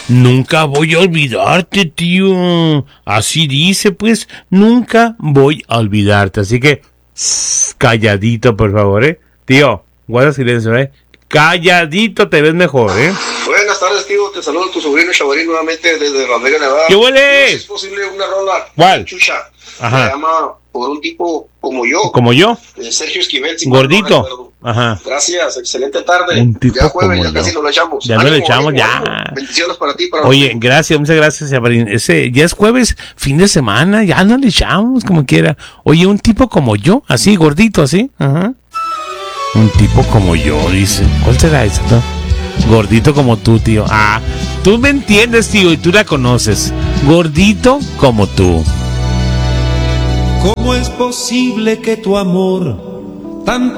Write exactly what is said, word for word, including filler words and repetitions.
Nunca voy a olvidarte, tío. Así dice, pues, nunca voy a olvidarte. Así que, shh, calladito, por favor, ¿eh? Tío, guarda silencio, ¿eh? Calladito te ves mejor, ¿eh? Buenas tardes, tío. Te saludo tu sobrino Chavarín nuevamente desde Las Vegas, Nevada. ¿Qué huele? No sé si es posible una rola. ¿Cuál? Chucha. Ajá. Se llama Por un tipo como yo. ¿Como yo? De Sergio Esquivel. Si Gordito. no Ajá. Gracias, excelente tarde. Un tipo ya jueves, como ya yo. casi nos lo echamos. Ya nos lo echamos, ya. Bendiciones para ti. Para Oye, gracias, muchas gracias, Chavarín. Ese, ya es jueves, fin de semana, ya nos le echamos como quiera. Oye, un tipo como yo, así, gordito, así. Ajá. Un tipo como yo, dice. ¿Cuál será esa, no? Gordito como tú, tío. Ah, tú me entiendes, tío, y tú la conoces. Gordito como tú. ¿Cómo es posible que tu amor tan